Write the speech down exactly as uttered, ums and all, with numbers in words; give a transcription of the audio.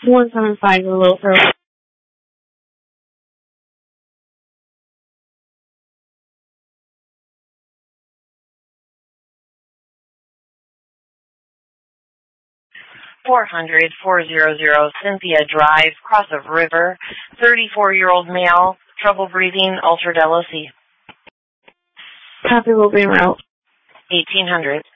one seven five, the low for four hundred, four hundred, Cynthia Drive, Cross of River, thirty-four-year-old male, trouble breathing, altered L O C. copy will be en route. eighteen hundred.